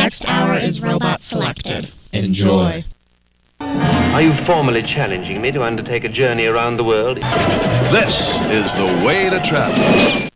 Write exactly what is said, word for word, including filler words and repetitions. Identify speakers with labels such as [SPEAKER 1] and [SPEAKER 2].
[SPEAKER 1] next hour is robot selected. Enjoy.
[SPEAKER 2] Are you formally challenging me to undertake a journey around the world?
[SPEAKER 3] This is the way to travel.